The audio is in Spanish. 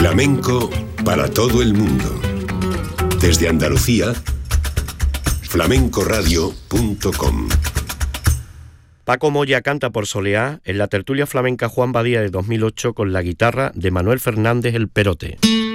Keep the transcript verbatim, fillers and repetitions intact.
Flamenco para todo el mundo. Desde Andalucía, flamenco radio punto com. Paco Moya canta por Soleá en la tertulia flamenca Juan Badía de dos mil ocho con la guitarra de Manuel Fernández el Perote.